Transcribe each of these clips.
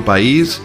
país.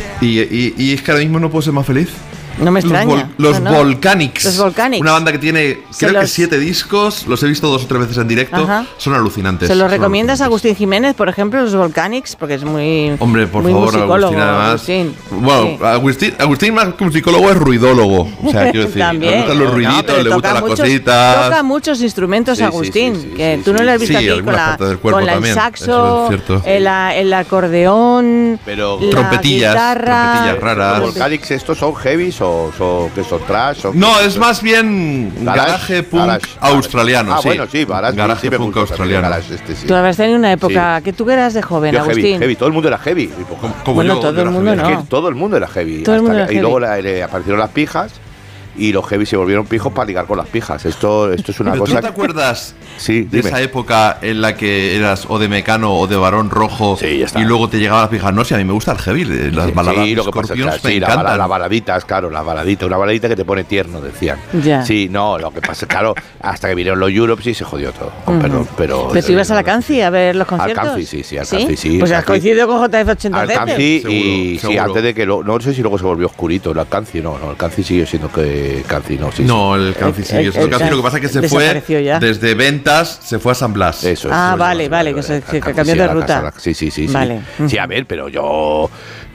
Y es que ahora mismo no puedo ser más feliz. No me extraña. Los Volcanics. Los Volcanics. Una banda que tiene, creo que 7 discos. Los he visto 2 o 3 veces en directo. Ajá. Son alucinantes. ¿Se los recomiendas a Agustín Jiménez, por ejemplo, los Volcanics? Porque es muy. Hombre, por muy favor, Agustín, además. Agustín. Bueno, Sí. Agustín más que un psicólogo es ruidólogo. O sea, quiero decir, También. le gustan los ruiditos, le gustan las cositas. Toca muchos instrumentos, Sí, Agustín. sí, que tú no lo has visto aquí algunas partes del cuerpo con el también, saxo, eso es cierto. el acordeón, Pero la trompetillas guitarra, raras. ¿Los Volcanics estos son heavies o que son trash? No, es más bien garaje punk australiano. Ah, sí. bueno, sí, garaje sí me punk gusta también, australiano. garage sí. Tú habrás tenido una época que tú eras de joven, Yo Agustín. heavy, todo el mundo era heavy. Como Bueno, yo, todo yo el era mundo heavy. no. Es que todo el mundo era heavy. Todo el mundo era y luego heavy. aparecieron las pijas y los heavy se volvieron pijos para ligar con las pijas. Esto es una Pero cosa. ¿tú te acuerdas Sí, de dime. esa época en la que eras o de Mecano o de Barón Rojo Sí, ya está. y luego te llegaba la pija? No sé, a mí me gusta el heavy, las baladas Sí, de lo que pasa Scorpions es que me sí, encantan. las baladitas, claro, las baladitas. Una baladita que te pone tierno, decían. Ya. Sí, no, lo que pasa es claro, hasta que vinieron los Europe sí se jodió todo, con perdón. Pero tú ibas a la Canci a ver los conciertos. Al Canci, sí, al Canci, sí. Pues has coincidido con JF87. Al Canci y Seguro, sí, seguro. antes de que no sé si luego se volvió oscurito. El Canci no, el Canci sigue siendo que Canci no, sí. No, el Canci sí, es otro Canci. Lo que pasa es que se fue desapareció ya. desde ventas, se fue a San Blas. Eso es. Ah, Eso es, vale, eso es, que Canci, cambió sí, de a la ruta. casa, sí. Vale. Sí, a ver, pero yo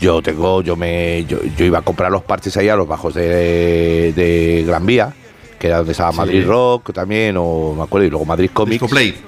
iba a comprar los parches ahí a los bajos de Gran Vía, que era donde estaba Sí. Madrid Rock también, o me acuerdo, y luego Madrid Comics.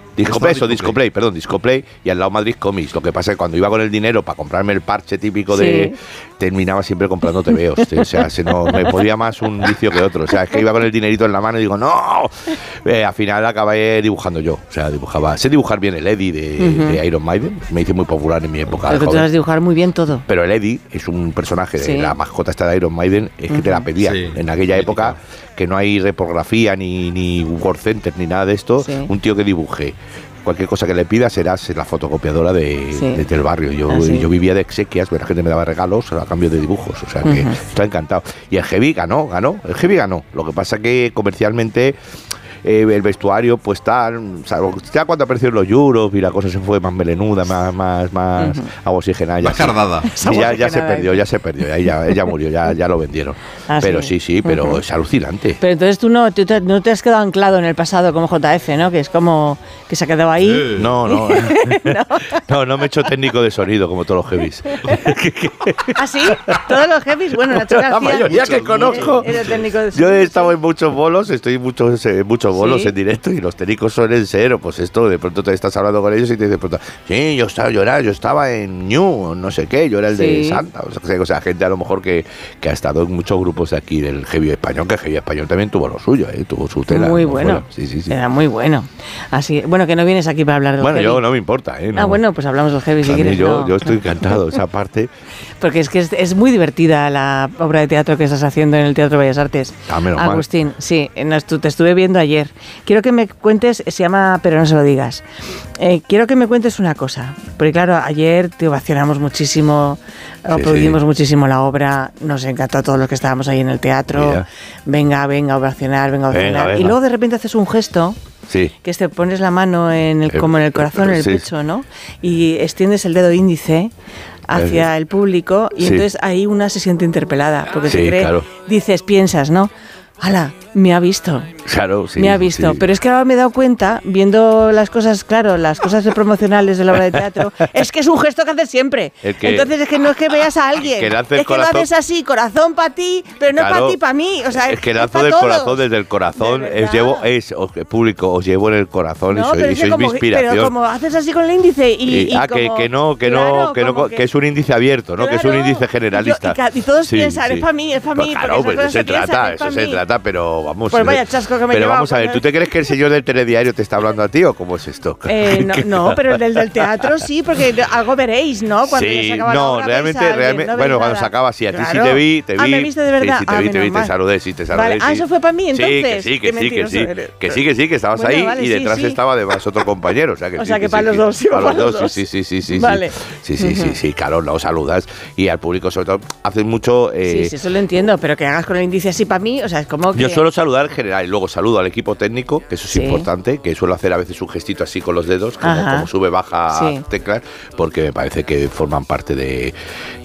Discoplay, y al lado Madrid Comics. Lo que pasa es que cuando iba con el dinero para comprarme el parche típico de... Terminaba siempre comprando tebeos. O sea, me podía más un vicio que otro. O sea, es que iba con el dinerito en la mano y digo, ¡no! Al final acabé dibujando yo. O sea, sé dibujar bien el Eddie de Iron Maiden. Me hice muy popular en mi época. Pero que tú joven. sabes dibujar muy bien todo. Pero el Eddie es un personaje Sí. de la mascota esta de Iron Maiden, es que te la pedían. Sí, en aquella época, que no hay repografía ni Word Center ni nada de esto, Sí. un tío que dibuje. Cualquier cosa que le pidas serás la fotocopiadora del barrio. Yo vivía de exequias, la gente me daba regalos a cambio de dibujos. O sea que estaba encantado. Y el heavy ganó. El heavy ganó. Lo que pasa que comercialmente el vestuario, pues tal. Ya cuando aparecieron los Euros y la cosa se fue más melenuda, más agua oxigenada. Más cardada. Ya se perdió. Ahí ya murió, ya lo vendieron. Ah, pero sí. sí, pero es alucinante. Pero entonces tú no te has quedado anclado en el pasado como JF, ¿no? Que es como que se ha quedado ahí. No. No me he hecho técnico de sonido como todos los heavies. ¿Ah, sí? Todos los heavies. Bueno, Nacho García. La mayoría que conozco. Era técnico de Yo he estado en muchos bolos, estoy en muchos bolos ¿Sí? en directo y los técnicos suelen ser, pues esto, de pronto te estás hablando con ellos y te dicen, de pronto, sí, yo estaba en New, no sé qué, yo era el de Sí. Santa. O sea, gente a lo mejor que ha estado en muchos grupos de aquí del heavy español, que el heavy español también tuvo lo suyo, tuvo su tela. Muy ¿no? bueno. Sí. Era muy bueno. Así, bueno, que no vienes aquí para hablar de los Bueno, heavy. yo no me importa, ¿eh? No. Ah, bueno, pues hablamos de los heavy si A mí quieres. yo no. estoy encantado, esa parte. Porque es que es muy divertida la obra de teatro que estás haciendo en el Teatro Bellas Artes. Ah, menos mal. Agustín, sí, te estuve viendo ayer. Quiero que me cuentes, se llama Pero no se lo digas. Quiero que me cuentes una cosa. Porque claro, ayer te ovacionamos muchísimo, aplaudimos muchísimo la obra, nos encantó a todos los que estábamos ahí en el teatro. Mira. Venga a ovacionar, venga a ovacionar. Venga. Y luego de repente haces un gesto. Sí. Que te pones la mano como en el corazón, en el sí. pecho, ¿no? Y extiendes el dedo índice hacia el público y Sí. entonces ahí una se siente interpelada porque Sí, se cree, claro. piensas, ¿no? ¡Hala! Me ha visto. Claro, sí. Me ha visto. sí. Pero es que ahora me he dado cuenta, viendo las cosas, claro, las cosas promocionales de la obra de teatro, es que es un gesto que haces siempre. Entonces es que no es que veas a alguien, que lance el es que lo corazón. haces así, corazón para ti, pero no Claro. para ti, para mí. O sea, Es que es lanzo pa' del todos. corazón, desde el corazón, De verdad. público, os llevo en el corazón No, y pero es que sois mi como, inspiración. pero como haces así con el índice y como, claro, como que es un índice abierto, ¿no? Que es un claro. índice generalista. Y todos Sí, piensan, sí. es para mí, es para mí. Pues claro, porque pues esas eso se cosas trata, piensan, es pa' mí. pero vamos. Pues vaya chasco que me he Pero llevado, vamos a ver, pues ¿tú te crees que el señor del telediario te está hablando a ti o cómo es esto? No, pero el del teatro sí, porque algo veréis, ¿no? Cuando ya se Sí, acaba la no, obra, realmente, veis a alguien, no veis cuando nada. se acaba, sí, a ti sí Claro. te vi. Ah, ¿me viste de verdad? Sí, Ah, te vi, menos te mal. saludé, sí, te saludé. Vale. Ah, eso fue para mí, entonces. Sí, Qué mentiroso eres. que estabas Bueno, ahí vale, y sí, detrás sí. estaba además otro compañero. O sea que para los dos, iba para para los dos. Sí. Vale. Sí, claro, lo saludas y al público sobre todo haces mucho. Sí, eso lo entiendo, pero que hagas con el índice así para mí, o sea, es como que... Yo suelo saludar en general y luego saludo al equipo técnico, que eso es Sí. importante, que suelo hacer a veces un gestito así con los dedos, como sube, baja Sí. teclas, porque me parece que forman parte